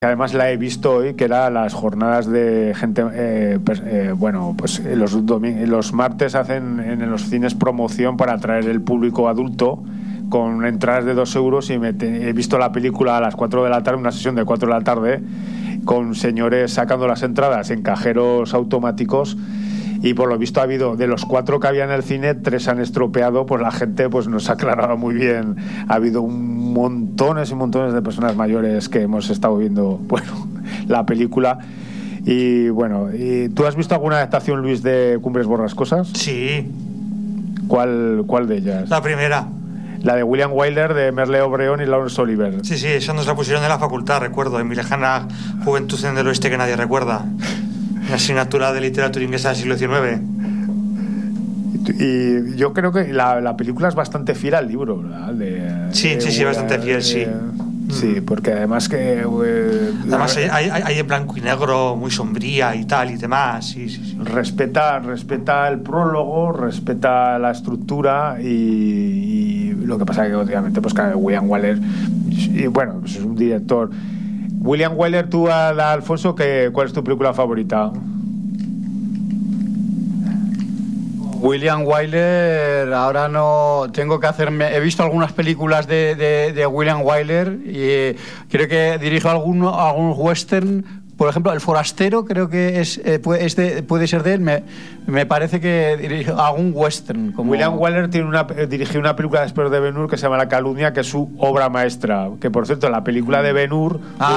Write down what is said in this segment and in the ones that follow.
que además la he visto hoy, que era las jornadas de gente, pues los martes hacen en los cines promoción para atraer el público adulto con entradas de 2 euros y he visto la película a las 4 de la tarde, una sesión de 4 de la tarde, con señores sacando las entradas en cajeros automáticos. Y por lo visto ha habido, de los 4 que había en el cine, 3 han estropeado, pues la gente pues nos ha aclarado muy bien. Ha habido montones y montones de personas mayores que hemos estado viendo, la película. Y bueno, ¿tú has visto alguna adaptación, Luis, de Cumbres Borrascosas? Sí. ¿Cuál de ellas? La primera. La de William Wyler, de Merle O'Brien y Laurence Olivier. Sí, esa nos la pusieron en la facultad, recuerdo, en mi lejana juventud en el oeste que nadie recuerda. La asignatura de literatura inglesa del siglo XIX. Y yo creo que la película es bastante fiel al libro, ¿verdad? Sí, bastante fiel, sí. Sí, porque además que... además hay en blanco y negro, muy sombría y tal y demás, sí. Respeta el prólogo, respeta la estructura y lo que pasa es que obviamente pues William Wyler, y bueno, pues es un director... William Wyler, tú, Alfonso, ¿cuál es tu película favorita? William Wyler, ahora no tengo que hacerme... He visto algunas películas de William Wyler y creo que dirijo algún western. Por ejemplo, El Forastero creo que puede ser de él. Me parece que dirigió algún western. William Wyler dirigió una película después de Ben-Hur que se llama La Calumnia, que es su obra maestra. Que, por cierto, la película de Ben-Hur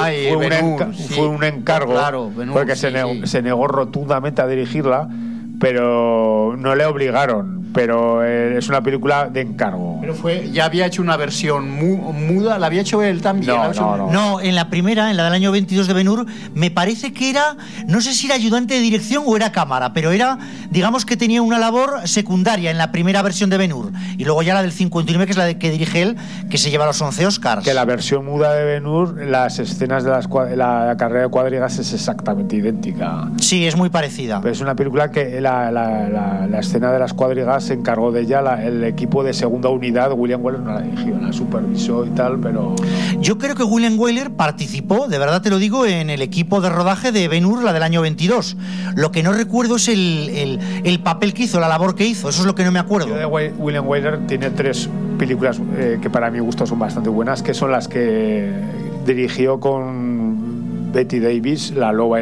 fue un encargo, claro, Ben-Hur, porque se negó rotundamente a dirigirla, pero no le obligaron. Pero es una película de encargo. Pero ya había hecho una versión muda, la había hecho él también. No, en la primera, en la del año 22 de Ben-Hur, me parece que era, no sé si era ayudante de dirección o era cámara, pero era, digamos que tenía una labor secundaria en la primera versión de Ben-Hur. Y luego ya la del 59, que es la que dirige él, que se lleva los 11 Oscars. Que la versión muda de Ben-Hur, las escenas de la carrera de cuadrigas es exactamente idéntica. Sí, es muy parecida. Pero es una película que la escena de las cuadrigas se encargó de ella el equipo de segunda unidad. William Wyler no la dirigió, la supervisó y tal, pero... Yo creo que William Wyler participó, de verdad te lo digo, en el equipo de rodaje de Ben-Hur, la del año 22. Lo que no recuerdo es el papel que hizo, la labor que hizo, eso es lo que no me acuerdo. William Wyler tiene 3 películas que para mi gusto son bastante buenas, que son las que dirigió con Bette Davis, La Loba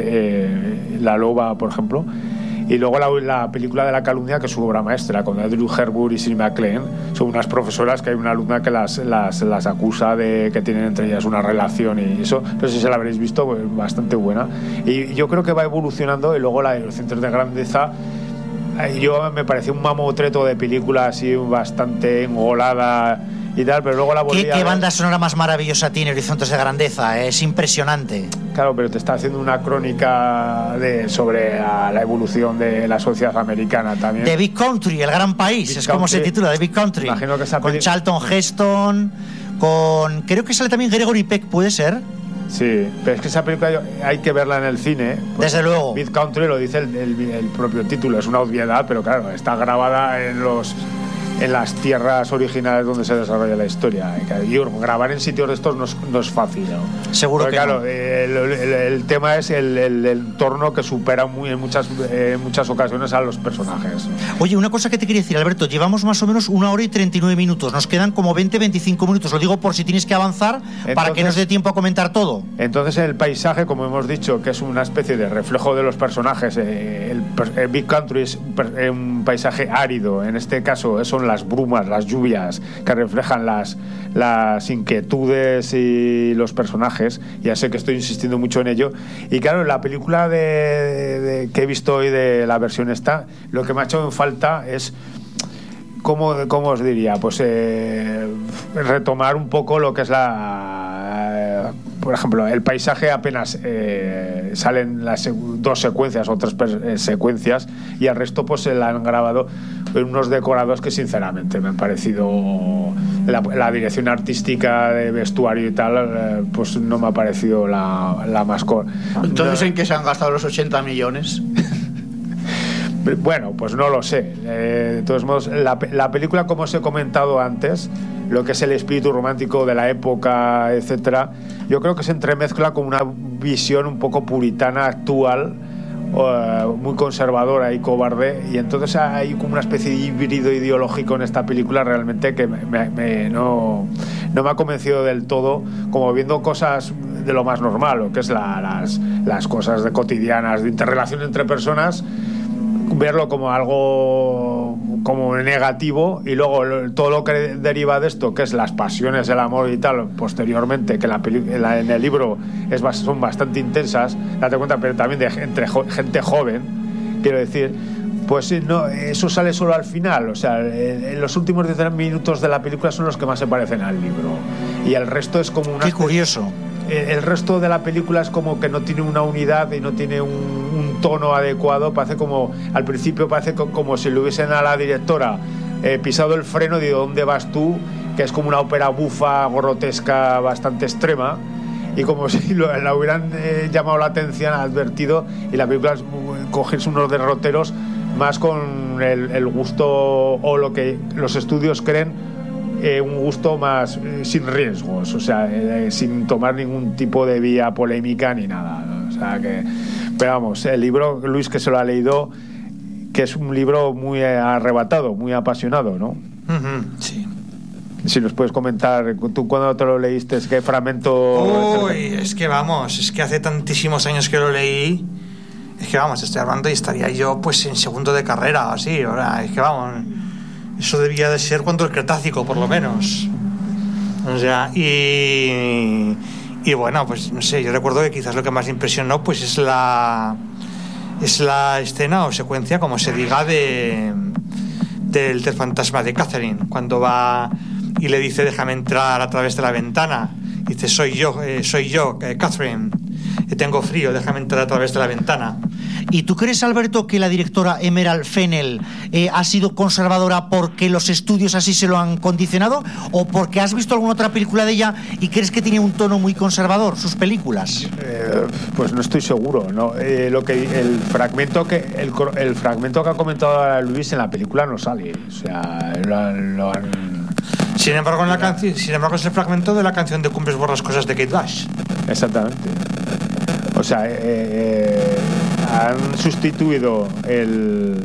y La Loba, por ejemplo. Y luego la película de La Calumnia, que es su obra maestra, con Drew Hepburn y Shirley MacLaine. Son unas profesoras que hay una alumna que las acusa de que tienen entre ellas una relación y eso. No sé si la habréis visto, pues, bastante buena. Y yo creo que va evolucionando. Y luego la de los Centros de Grandeza, me pareció un mamotreto de película así bastante engolada y tal, pero luego la volví a ver. ¿Qué banda sonora más maravillosa tiene Horizontes de Grandeza? Es impresionante. Claro, pero te está haciendo una crónica sobre la evolución de la sociedad americana también. The Big Country, el gran país, Big es como Country. se titula, The Big Country. Imagino que con Charlton Heston, creo que sale también Gregory Peck, ¿puede ser? Sí, pero es que esa película hay que verla en el cine. Desde luego. Big Country lo dice el propio título, es una obviedad, pero claro, está grabada en las tierras originales donde se desarrolla la historia. Y grabar en sitios de estos no es fácil, ¿no? Seguro. Porque, que claro, no. El tema es el entorno que supera en muchas ocasiones a los personajes. Oye, una cosa que te quería decir, Alberto, llevamos más o menos 1 hora y 39 minutos, nos quedan como 20-25 minutos, lo digo por si tienes que avanzar. Entonces, para que nos dé tiempo a comentar todo. Entonces el paisaje, como hemos dicho, que es una especie de reflejo de los personajes, el Big Country es un paisaje árido, en este caso son las brumas, las lluvias que reflejan las inquietudes y los personajes. Ya sé que estoy insistiendo mucho en ello. Y claro, la película que he visto hoy de la versión esta, lo que me ha hecho en falta es ¿cómo os diría? Pues retomar un poco lo que es por ejemplo, el paisaje apenas salen las 2 secuencias o 3 secuencias, y el resto pues se la han grabado en unos decorados que sinceramente me han parecido, la dirección artística de vestuario y tal, pues no me ha parecido la más Entonces, ¿en qué se han gastado los 80 millones? Bueno, pues no lo sé. De todos modos, la película, como os he comentado antes, lo que es el espíritu romántico de la época, etcétera, yo creo que se entremezcla con una visión un poco puritana actual, muy conservadora y cobarde, y entonces hay como una especie de híbrido ideológico en esta película realmente que no me ha convencido del todo, como viendo cosas de lo más normal, lo que es las cosas de cotidianas de interrelación entre personas, verlo como algo como negativo, y luego todo lo que deriva de esto, que es las pasiones, el amor y tal, posteriormente, que en el libro son bastante intensas, date cuenta, pero también entre gente joven, quiero decir, pues no, eso sale solo al final. O sea, en los últimos 10 minutos de la película son los que más se parecen al libro, y el resto es como una... Qué curioso. El resto de la película es como que no tiene una unidad y no tiene un tono adecuado. Parece como, al principio parece como si le hubiesen a la directora pisado el freno de ¿dónde vas tú?, que es como una ópera bufa, grotesca, bastante extrema, y como si la hubieran llamado la atención, advertido, y la película es cogerse unos derroteros más con el gusto, o lo que los estudios creen, un gusto más sin riesgos, o sea, sin tomar ningún tipo de vía polémica ni nada, ¿no? O sea que, pero vamos, el libro, Luis, que se lo ha leído, que es un libro muy arrebatado, muy apasionado, ¿no? Sí. Si nos puedes comentar, tú cuando te lo leíste, ¿qué fragmento? Uy, es que vamos, es que hace tantísimos años que lo leí, es que vamos, estoy hablando y estaría yo pues en segundo de carrera o así, ahora, es que vamos, eso debía de ser cuando el Cretácico, por lo menos. O sea, y bueno, pues no sé, yo recuerdo que quizás lo que más impresionó pues es la escena o secuencia, como se diga, del fantasma de Catherine, cuando va y le dice déjame entrar a través de la ventana, y dice soy yo, Catherine, tengo frío, déjame entrar a través de la ventana. ¿Y tú crees, Alberto, que la directora Emerald Fennell ha sido conservadora porque los estudios así se lo han condicionado, o porque has visto alguna otra película de ella y crees que tiene un tono muy conservador sus películas? Pues no estoy seguro, ¿no? El fragmento que ha comentado Luis en la película no sale, o sea, lo han... Sin embargo, es el fragmento de la canción de Cumbres Borrascosas de Kate Bush. Exactamente. O sea, han sustituido el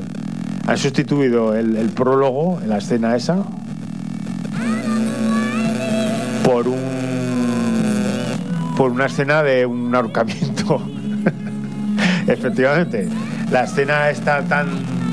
prólogo en la escena esa por una escena de un ahorcamiento. Efectivamente, la escena está tan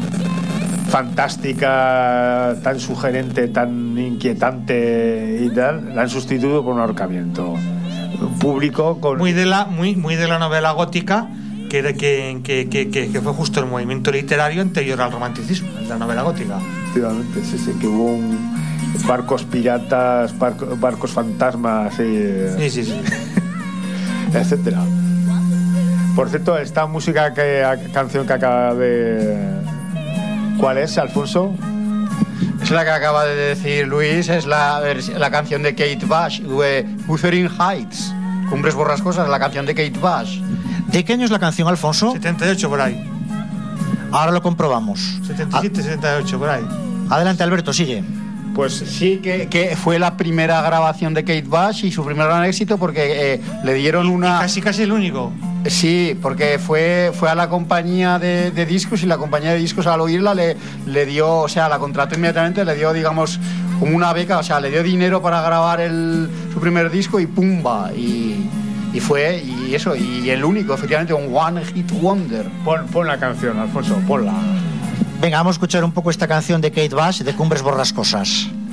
fantástica, tan sugerente, tan inquietante y tal, la han sustituido por un ahorcamiento público con... muy de la novela gótica, que fue justo el movimiento literario anterior al romanticismo, la novela gótica. Efectivamente, sí, que hubo barcos piratas, barcos fantasmas y... Sí. etcétera. Por cierto, esta canción que acaba de... ¿Cuál es, Alfonso? Es la que acaba de decir Luis, es la canción de Kate Bush, Wuthering Heights, Cumbres Borrascosas, la canción de Kate Bush. ¿De qué año es la canción, Alfonso? 78 por ahí. Ahora lo comprobamos. 77, 78 por ahí. Adelante, Alberto, sigue. Pues sí, que fue la primera grabación de Kate Bush y su primer gran éxito, porque le dieron una... Y casi el único. Sí, porque fue a la compañía de discos, y la compañía de discos, al oírla le dio, o sea, la contrató inmediatamente, le dio, digamos, como una beca, o sea, le dio dinero para grabar su primer disco, y pumba, y fue, y eso, y el único, efectivamente, un one hit wonder. Pon la canción, Alfonso, ponla. Venga, vamos a escuchar un poco esta canción de Kate Bush, de Cumbres Borrascosas.